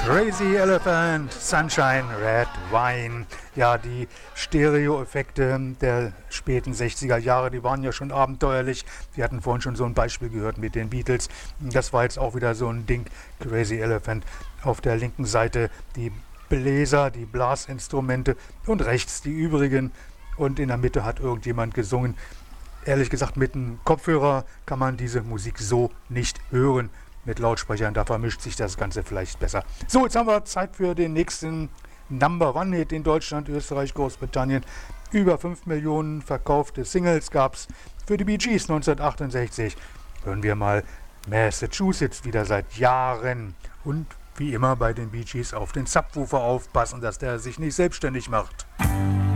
Crazy Elephant, Sunshine, Red Wine. Ja, die Stereo-Effekte der späten 60er Jahre, die waren ja schon abenteuerlich. Wir hatten vorhin schon so ein Beispiel gehört mit den Beatles. Das war jetzt auch wieder so ein Ding. Crazy Elephant. Auf der linken Seite die Bläser, die Blasinstrumente und rechts die übrigen. Und in der Mitte hat irgendjemand gesungen. Ehrlich gesagt, mit einem Kopfhörer kann man diese Musik so nicht hören. Mit Lautsprechern, da vermischt sich das Ganze vielleicht besser. So, jetzt haben wir Zeit für den nächsten Number-One-Hit in Deutschland, Österreich, Großbritannien. Über 5 Millionen verkaufte Singles gab es für die Bee Gees 1968. Hören wir mal Massachusetts wieder seit Jahren. Und wie immer bei den Bee Gees auf den Subwoofer aufpassen, dass der sich nicht selbstständig macht.